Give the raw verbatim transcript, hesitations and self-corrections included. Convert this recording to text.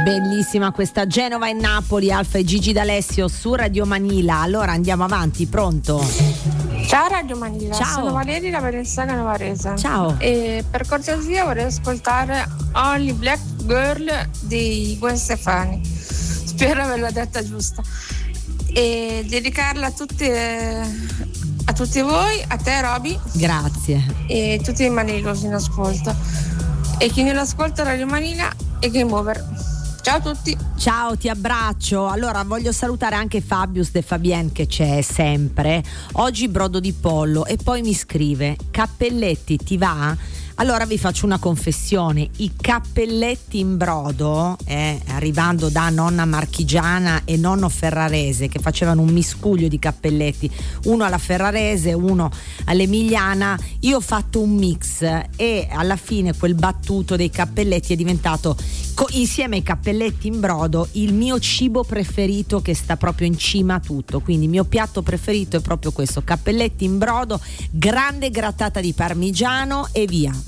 Bellissima questa Genova e Napoli, Alfa e Gigi D'Alessio su Radio Manila. Allora andiamo avanti, pronto? Ciao Radio Manila, Ciao. sono Valeria da Valenciana Novarese. Ciao. E per cortesia vorrei ascoltare Only Black Girl di Gwen Stefani. Spero averla detta giusta. E dedicarla a tutti, a tutti voi, a te Roby. Grazie. E tutti i manilosi in ascolto. E chi non ascolta Radio Manila è Game Over. Ciao a tutti. Ciao, ti abbraccio. Allora voglio salutare anche Fabius De Fabien che c'è sempre. Oggi brodo di pollo e poi mi scrive: Cappelletti ti va? Allora vi faccio una confessione, i cappelletti in brodo, eh, arrivando da nonna marchigiana e nonno ferrarese che facevano un miscuglio di cappelletti, uno alla ferrarese, uno all'emiliana, io ho fatto un mix e alla fine quel battuto dei cappelletti è diventato, co- insieme ai cappelletti in brodo, il mio cibo preferito che sta proprio in cima a tutto. Quindi il mio piatto preferito è proprio questo, cappelletti in brodo, grande grattata di parmigiano e via.